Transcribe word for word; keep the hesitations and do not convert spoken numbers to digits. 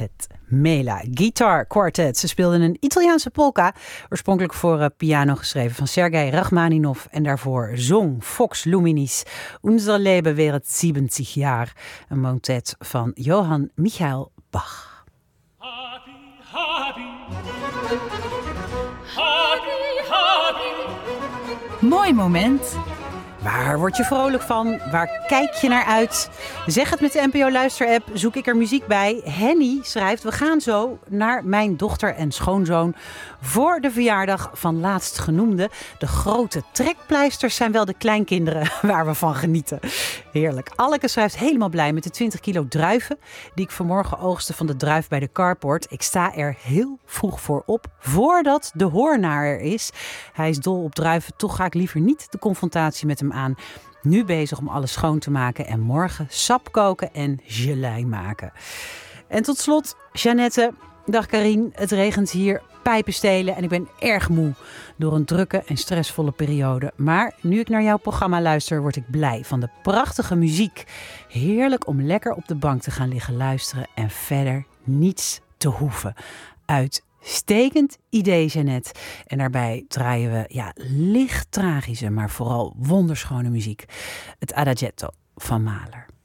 Het Mela Guitar Quartet. Ze speelden een Italiaanse polka, oorspronkelijk voor uh, piano geschreven van Sergei Rachmaninov. En daarvoor zong Vox Luminis Unser Leben währet zeventig jaar, een motet van Johann Michael Bach. Happy, happy. Happy, happy. Mooi moment. Waar word je vrolijk van? Waar kijk je naar uit? Zeg het met de N P O Luister-app, zoek ik er muziek bij. Henny schrijft, we gaan zo naar mijn dochter en schoonzoon voor de verjaardag van laatstgenoemde. De grote trekpleisters zijn wel de kleinkinderen waar we van genieten. Heerlijk. Alleke schrijft helemaal blij met de twintig kilo druiven die ik vanmorgen oogste van de druif bij de carport. Ik sta er heel vroeg voor op, voordat de hoornaar er is. Hij is dol op druiven, toch ga ik liever niet de confrontatie met hem aan. Nu bezig om alles schoon te maken en morgen sap koken en gelei maken. En tot slot, Jeannette. Dag Karien, het regent hier pijpen stelen en ik ben erg moe door een drukke en stressvolle periode. Maar nu ik naar jouw programma luister, word ik blij van de prachtige muziek. Heerlijk om lekker op de bank te gaan liggen luisteren en verder niets te hoeven. Uitstekend idee, Jeannette. En daarbij draaien we ja, licht tragische, maar vooral wonderschone muziek. Het Adagietto van Mahler.